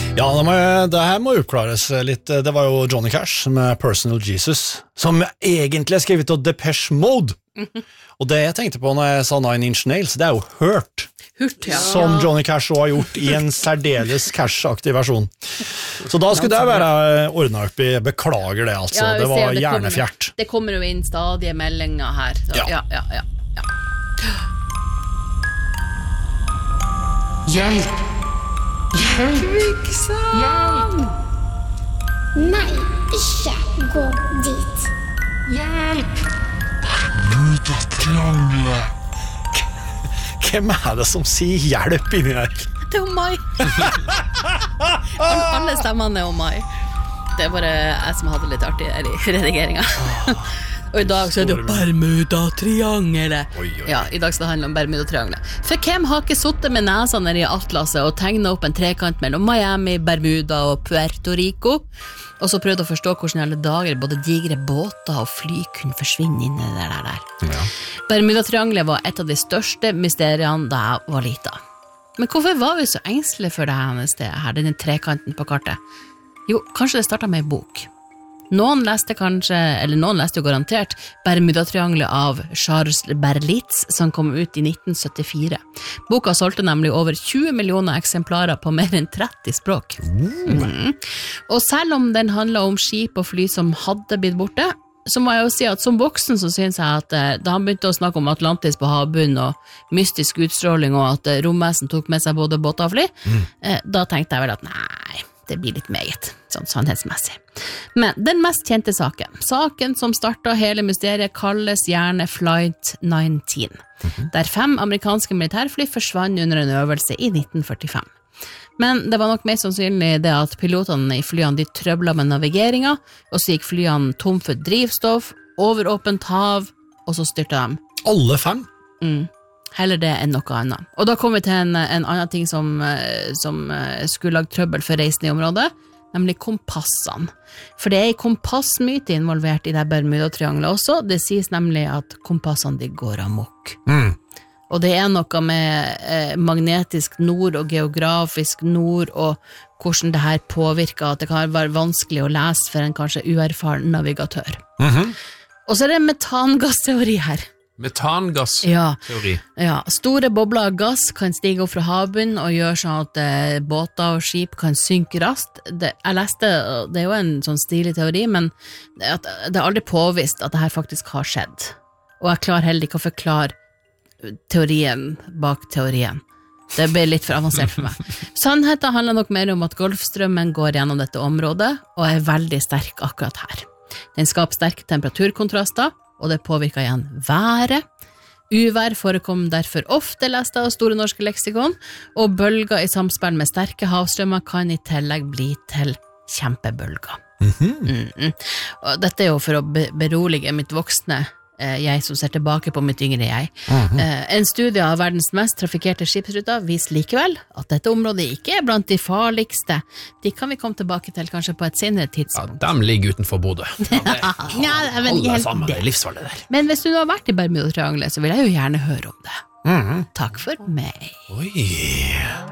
Ja, det her må oppklares litt. Det var jo Johnny Cash med Personal Jesus, som egentlig er skrevet av Depeche Mode. Og det jeg tenkte på når jeg sa Nine Inch Nails, det er jo Hurt, ja. Som Johnny Cash også har gjort i en særdeles Cash-aktig versjon. Så da skulle det være ordnet opp i, beklager det altså, Ja, det var hjernefjert. Det kommer jo inn stadige meldinger her. Så, ja. Hjelp! Kvikksand! Nei, ikke gå dit. Hjelp! Bermuda-triangelet. Hvem er det som sier hjelp inni her? Det er jo meg. Alle stemmene er jo meg. Det er bare jeg som hadde litt artig her i redigeringen. Og i dag så er det jo Bermuda-triangelet. Ja, i dag skal det handle om Bermuda-triangelet. For hvem har ikke suttet med nesa nede i Atlaset og tegnet opp en trekant mellom Miami, Bermuda og Puerto Rico, og så prøvde å forstå hvordan i alle dager både digre båter og fly kunne forsvinne inn i det der. Ja. Bermuda-triangelet var et av de største mysteriene da jeg var liten. Men hvorfor var vi så engstelige for dette stedet her, denne trekanten på kartet? Jo, kanskje det startet med en bok. Noen leste jo garantert Bermuda-triangelet av Charles Berlitz, som kom ut i 1974. Boka solgte nemlig over 20 millioner eksemplarer på mer enn 30 språk. Og selv om den handlet om skip og fly som hadde blitt borte, så må jeg jo si at som voksen så synes jeg at da han begynte å snakke om Atlantis på havbunnen og mystisk utstråling og at romvesen tok med seg både båter og fly, da tenkte jeg vel at nei, det blir litt meget, sånn sannhetsmessig. Men den mest kjente saken som startet hele mysteriet, kalles gjerne Flight 19, der 5 amerikanske militærfly forsvant under en øvelse i 1945. Men det var nok mest sannsynlig det at pilotene i flyene de trøblet med navigeringen, og så gikk flyene tom for drivstoff, over åpent hav, og så styrte de. Alle 5? Heller det enn noe annet. Og da kom vi til en annen ting som skulle lage trøbbel for reisende i området, nemlig kompassene. For det er en kompassmyte involvert i det Bermuda-triangelet også. Det sies nemlig at kompassene de går amok. Og det er noe med magnetisk nord og geografisk nord, og hvordan det her påvirker at det kan være vanskelig å lese for en kanskje uerfaren navigatør. Og så er det metangassteori her. Metangassteori. Ja, store bobler av gass kan stige opp fra havbunnen og gjøre sånn at båter og skip kan synke raskt. Jeg leste, det er jo en sånn stilig teori, men det er aldri påvist at det her faktisk har skjedd. Og jeg klarer heller ikke å forklare teorien bak teorien. Det blir litt for avansert for meg. Sannheten handler nok mer om at Golfstrømmen går gjennom dette området og er veldig sterk akkurat her. Den skaper sterke temperaturkontraster, og det påvirker igjen været. Uvær forekom derfor ofte lest av Store norske leksikon, og bølger i samspill med sterke havstrømmer kan i tillegg bli til kjempebølger. Og dette er jo for å berolige mitt voksne jeg som ser tilbake på mitt yngre jeg. En studie av verdens mest trafikkerte skipsruter viser likevel at dette området ikke er blant de farligste. De kan vi komme tilbake til kanskje på et senere tidspunkt. Ja, de ligger utenfor Bodø. Alle sammen, det er livsfarlig der. Men hvis du har vært i Bermuda-triangelet, så vil jeg jo gjerne høre om det. Takk for meg. Oi.